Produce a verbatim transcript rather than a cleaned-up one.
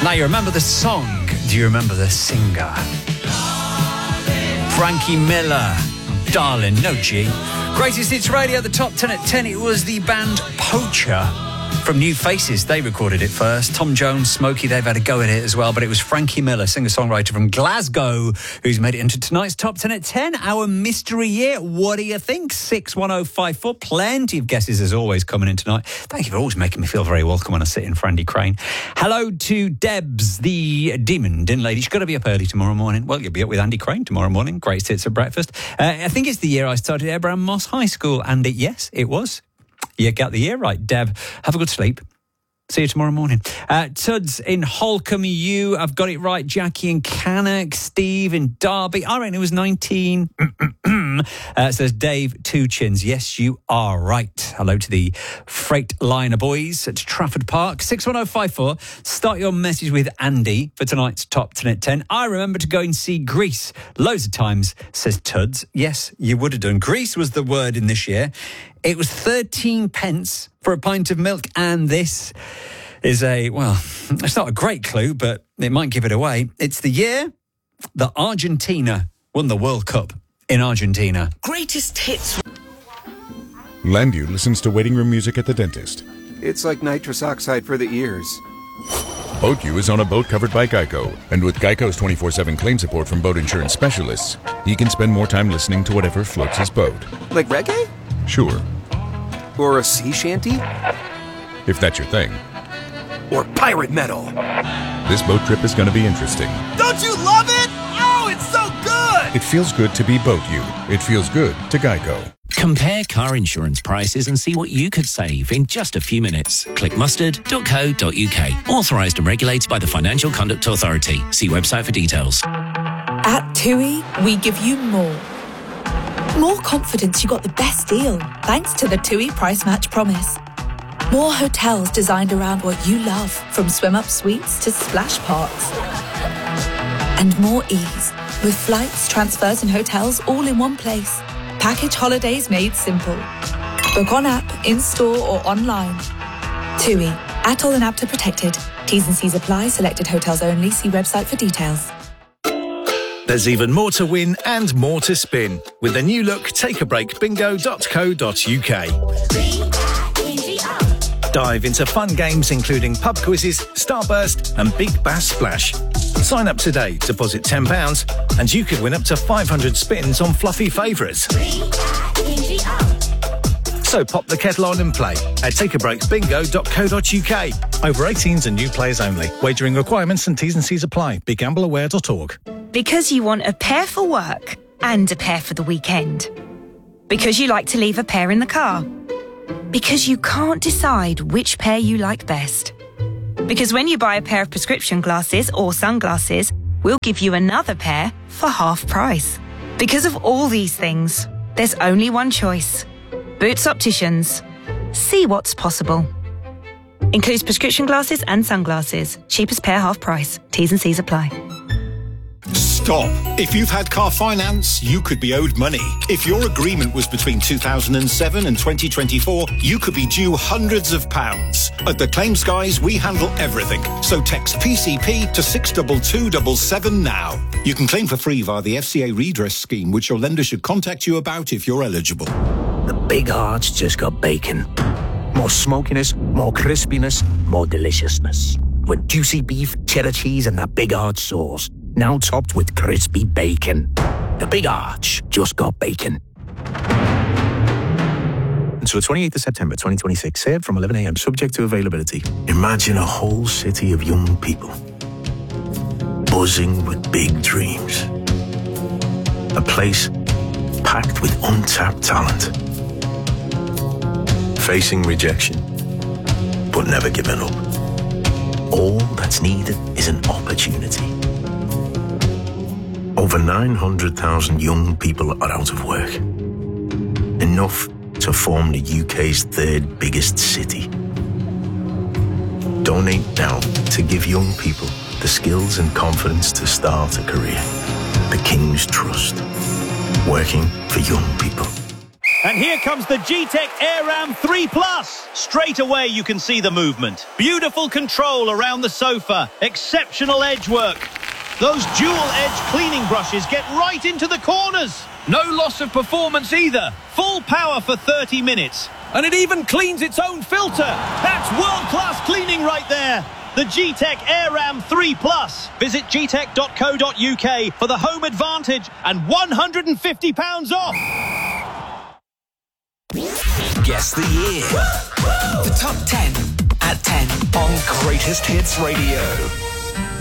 Now you remember the song. Do you remember the singer? Frankie Miller. Darling, no G. Greatest Hits Radio, the top ten at ten. It was the band Poacher from New Faces. They recorded it first. Tom Jones, Smokey, they've had a go at it as well. But it was Frankie Miller, singer-songwriter from Glasgow, who's made it into tonight's top ten at ten. Our mystery year. What do you think? six one oh five four. Plenty of guesses as always coming in tonight. Thank you for always making me feel very welcome when I sit in for Andy Crane. Hello to Debs, the demon din lady. She's got to be up early tomorrow morning. Well, you'll be up with Andy Crane tomorrow morning. Great hits at breakfast. Uh, I think it's the year I started at Abraham Moss High School. And it, yes, it was. You got the year right, Deb. Have a good sleep. See you tomorrow morning. Uh, Tuds in Holcombe, you have got it right. Jackie in Cannock, Steve in Derby. I reckon it was nineteen. uh, says Dave Two Chins. Yes, you are right. Hello to the Freightliner boys at Trafford Park. six one oh five four. Start your message with Andy for tonight's top ten at ten. I remember to go and see Grease loads of times, says Tuds. Yes, you would have done. Grease was the word in this year. It was thirteen pence for a pint of milk, and this is a, well, it's not a great clue, but it might give it away. It's the year that Argentina won the World Cup in Argentina. Greatest hits. Landu listens to waiting room music at the dentist. It's like nitrous oxide for the ears. BoatU is on a boat covered by Geico, and with Geico's twenty-four seven claim support from boat insurance specialists, he can spend more time listening to whatever floats his boat. Like reggae? Sure. Or a sea shanty? If that's your thing. Or pirate metal? This boat trip is going to be interesting. Don't you love it? Oh, it's so good! It feels good to be BoatU. It feels good to Geico. Compare car insurance prices and see what you could save in just a few minutes. Click mustard dot co dot uk. Authorised and regulated by the Financial Conduct Authority. See website for details. At TUI, we give you more. More confidence you got the best deal, thanks to the TUI Price Match Promise. More hotels designed around what you love, from swim-up suites to splash parks. And more ease, with flights, transfers and hotels all in one place. Package holidays made simple. Book on app, in-store or online. TUI, Atoll and APTA protected. T's and C's apply, selected hotels only. See website for details. There's even more to win and more to spin with the new look take a break bingo dot co dot uk. Dive into fun games including pub quizzes, Starburst and Big Bass Splash. Sign up today, deposit ten pounds and you could win up to five hundred spins on fluffy favourites. So pop the kettle on and play at take a break bingo dot co dot uk. Over eighteens and new players only. Wagering requirements and T's and C's apply. be gamble aware dot org. Because you want a pair for work and a pair for the weekend. Because you like to leave a pair in the car. Because you can't decide which pair you like best. Because when you buy a pair of prescription glasses or sunglasses, we'll give you another pair for half price. Because of all these things, there's only one choice. Boots Opticians. See what's possible. Includes prescription glasses and sunglasses. Cheapest pair half price. T's and C's apply. Stop. If you've had car finance, you could be owed money. If your agreement was between two thousand seven and twenty twenty-four, you could be due hundreds of pounds. At the Claims Guys, we handle everything. So text P C P to six two two seven seven now. You can claim for free via the F C A redress scheme, which your lender should contact you about if you're eligible. The Big Arch just got bacon. More smokiness, more crispiness, more deliciousness. With juicy beef, cheddar cheese and that Big Arch sauce. Now topped with crispy bacon. The Big Arch just got bacon. Until the twenty-eighth of September twenty twenty-six, served from eleven a.m. subject to availability. Imagine a whole city of young people, buzzing with big dreams. A place packed with untapped talent. Facing rejection, but never giving up. All that's needed is an opportunity. Over nine hundred thousand young people are out of work. Enough to form the U K's third biggest city. Donate now to give young people the skills and confidence to start a career. The King's Trust. Working for young people. Uh, And here comes the G-Tech AirRam three plus. Straight away you can see the movement. Beautiful control around the sofa. Exceptional edge work. Those dual-edge cleaning brushes get right into the corners. No loss of performance either. Full power for thirty minutes. And it even cleans its own filter. That's world-class cleaning right there. The G-Tech AirRam three plus. Visit g tech dot co dot u k for the home advantage and one hundred fifty pounds off. Guess the year. The top ten at ten on Greatest Hits Radio.